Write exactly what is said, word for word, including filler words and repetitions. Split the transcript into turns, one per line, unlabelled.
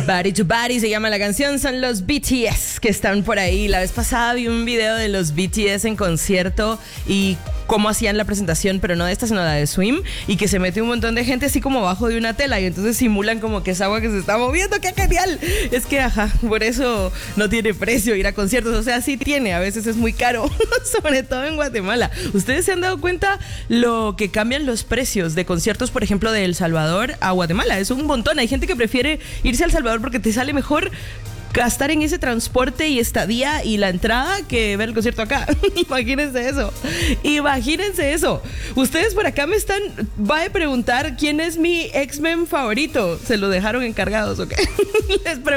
Body to Body se llama la canción, son los B T S que están por ahí. La vez pasada vi un video de los B T S en concierto y cómo hacían la presentación, pero no de esta, sino la de Swim, y que se mete un montón de gente así como bajo de una tela y entonces simulan como que es agua que se está moviendo. ¡Qué genial! Es que, ajá, por eso no tiene precio ir a conciertos, o sea, sí tiene, a veces es muy caro, sobre todo en Guatemala. ¿Ustedes se han dado cuenta lo que cambian los precios de conciertos, por ejemplo, de El Salvador a Guatemala? Es un montón, hay gente que prefiere irse a El Salvador porque te sale mejor gastar en ese transporte y estadía y la entrada que ver el concierto acá. Imagínense eso. Imagínense eso. Ustedes por acá me están... Va a preguntar quién es mi X-Men favorito. ¿Se lo dejaron encargados o qué? Les pregunto.